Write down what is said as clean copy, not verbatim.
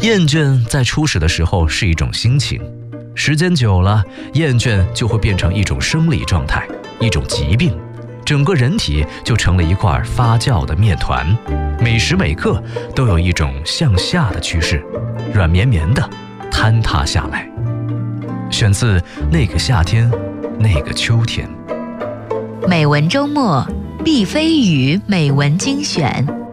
厌倦在初始的时候是一种心情，时间久了，厌倦就会变成一种生理状态，一种疾病，整个人体就成了一块发酵的面团，每时每刻都有一种向下的趋势，软绵绵的坍塌下来。选自《那个夏天，那个秋天》。 美文周末，毕飞宇美文精选。